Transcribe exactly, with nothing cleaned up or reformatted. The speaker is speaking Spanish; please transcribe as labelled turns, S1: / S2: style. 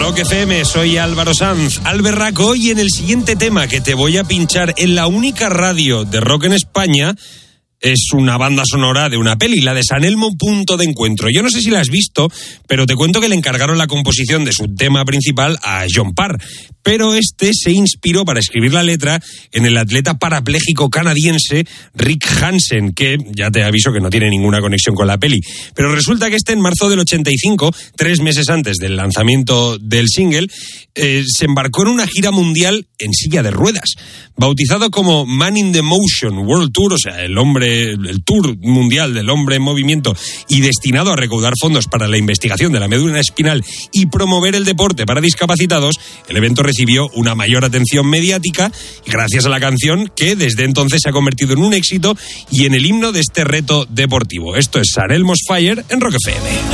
S1: Rock F M, soy Álvaro Sanz, Alberraco, y en el siguiente tema que te voy a pinchar en la única radio de rock en España es una banda sonora de una peli, la de San Elmo, Punto de Encuentro. Yo no sé si la has visto, pero te cuento que le encargaron la composición de su tema principal a John Parr, pero este se inspiró para escribir la letra en el atleta parapléjico canadiense Rick Hansen, que ya te aviso que no tiene ninguna conexión con la peli. Pero resulta que este, en marzo del ochenta y cinco, tres meses antes del lanzamiento del single, eh, se embarcó en una gira mundial en silla de ruedas, bautizado como Man in the Motion World Tour, o sea, el hombre el tour mundial del hombre en movimiento, y destinado a recaudar fondos para la investigación de la médula espinal y promover el deporte para discapacitados. El evento recibió una mayor atención mediática y gracias a la canción, que desde entonces se ha convertido en un éxito y en el himno de este reto deportivo. Esto es San Elmo's Fire en Rock F M.